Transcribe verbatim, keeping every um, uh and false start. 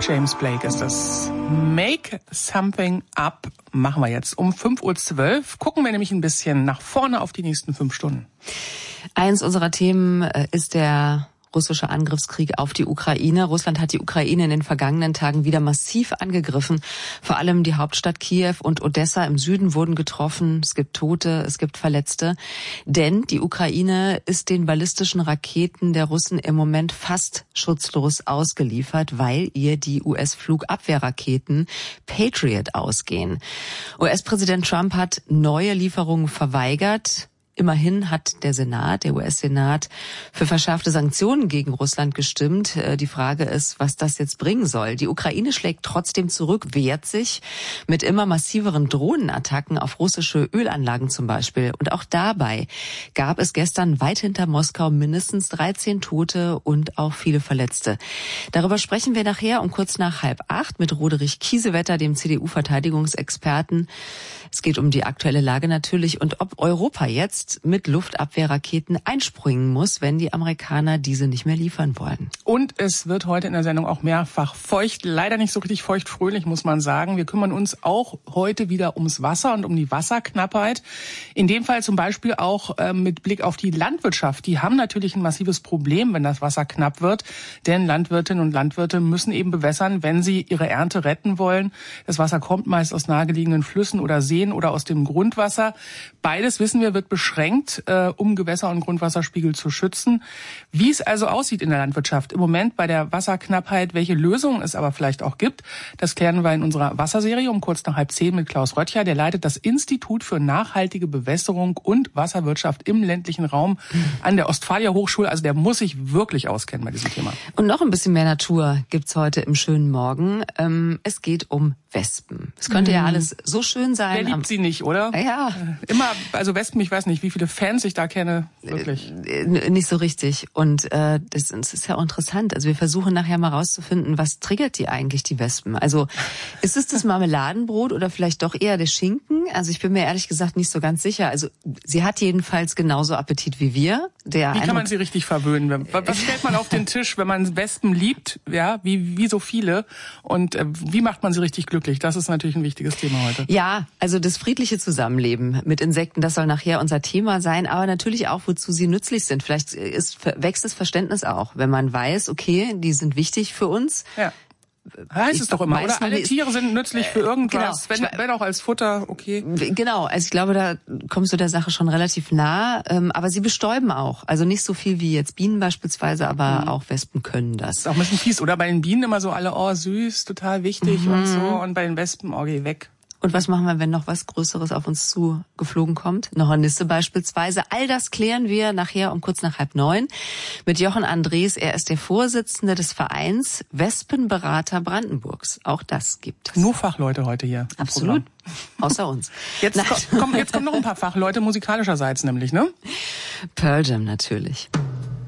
James Blake ist das. Make Something Up machen wir jetzt um fünf Uhr zwölf. Gucken wir nämlich ein bisschen nach vorne auf die nächsten fünf Stunden. Eins unserer Themen ist der russische Angriffskrieg auf die Ukraine. Russland hat die Ukraine in den vergangenen Tagen wieder massiv angegriffen. Vor allem die Hauptstadt Kiew und Odessa im Süden wurden getroffen. Es gibt Tote, es gibt Verletzte. Denn die Ukraine ist den ballistischen Raketen der Russen im Moment fast schutzlos ausgeliefert, weil ihr die U S-Flugabwehrraketen Patriot ausgehen. U S-Präsident Trump hat neue Lieferungen verweigert. Immerhin hat der Senat, der U S-Senat, für verschärfte Sanktionen gegen Russland gestimmt. Die Frage ist, was das jetzt bringen soll. Die Ukraine schlägt trotzdem zurück, wehrt sich mit immer massiveren Drohnenattacken auf russische Ölanlagen zum Beispiel. Und auch dabei gab es gestern weit hinter Moskau mindestens dreizehn Tote und auch viele Verletzte. Darüber sprechen wir nachher um kurz nach halb acht mit Roderich Kiesewetter, dem C D U-Verteidigungsexperten. Es geht um die aktuelle Lage natürlich und ob Europa jetzt mit Luftabwehrraketen einspringen muss, wenn die Amerikaner diese nicht mehr liefern wollen. Und es wird heute in der Sendung auch mehrfach feucht. Leider nicht so richtig feuchtfröhlich, muss man sagen. Wir kümmern uns auch heute wieder ums Wasser und um die Wasserknappheit. In dem Fall zum Beispiel auch äh, mit Blick auf die Landwirtschaft. Die haben natürlich ein massives Problem, wenn das Wasser knapp wird. Denn Landwirtinnen und Landwirte müssen eben bewässern, wenn sie ihre Ernte retten wollen. Das Wasser kommt meist aus nahegelegenen Flüssen oder Seen oder aus dem Grundwasser. Beides, wissen wir, wird beschränkt, äh, um Gewässer- und Grundwasserspiegel zu schützen. Wie es also aussieht in der Landwirtschaft im Moment bei der Wasserknappheit, welche Lösungen es aber vielleicht auch gibt, das klären wir in unserer Wasserserie um kurz nach halb zehn mit Klaus Röttcher. Der leitet das Institut für nachhaltige Bewässerung und Wasserwirtschaft im ländlichen Raum an der Ostfalia Hochschule. Also der muss sich wirklich auskennen bei diesem Thema. Und noch ein bisschen mehr Natur gibt's heute im schönen Morgen. Ähm, es geht um Wespen. Es könnte mhm. ja alles so schön sein. Wer liebt sie nicht, oder? Ja. Immer, also Wespen, ich weiß nicht, wie viele Fans ich da kenne, wirklich. Äh, nicht so richtig. Und äh, das, das ist ja auch interessant. Also wir versuchen nachher mal rauszufinden, was triggert die eigentlich, die Wespen? Also ist es das Marmeladenbrot oder vielleicht doch eher der Schinken? Also ich bin mir ehrlich gesagt nicht so ganz sicher. Also sie hat jedenfalls genauso Appetit wie wir. Der wie kann man sie richtig verwöhnen? Was stellt man auf den Tisch, wenn man Wespen liebt? Ja, wie, wie so viele. Und äh, wie macht man sie richtig glücklich? Das ist natürlich ein wichtiges Thema heute. Ja, also das friedliche Zusammenleben mit Insekten, das soll nachher unser Thema sein, aber natürlich auch, wozu sie nützlich sind. Vielleicht ist, wächst das Verständnis auch, wenn man weiß, okay, die sind wichtig für uns. Ja. Heißt es doch immer, oder? Alle Tiere sind nützlich für irgendwas, genau. wenn, wenn auch als Futter, okay. Genau, also ich glaube, da kommst du der Sache schon relativ nah, aber sie bestäuben auch. Also nicht so viel wie jetzt Bienen beispielsweise, aber mhm. auch Wespen können das. Das ist auch ein bisschen fies, oder? Bei den Bienen immer so alle, oh süß, total wichtig mhm. und so, und bei den Wespen, oh geh weg. Und was machen wir, wenn noch was Größeres auf uns zugeflogen kommt? Eine Hornisse beispielsweise. All das klären wir nachher um kurz nach halb neun mit Jochen Andres. Er ist der Vorsitzende des Vereins Wespenberater Brandenburgs. Auch das gibt es. Nur Fachleute heute hier. Absolut. Außer uns. Jetzt, komm, jetzt kommen noch ein paar Fachleute musikalischerseits nämlich, ne? Pearl Jam natürlich.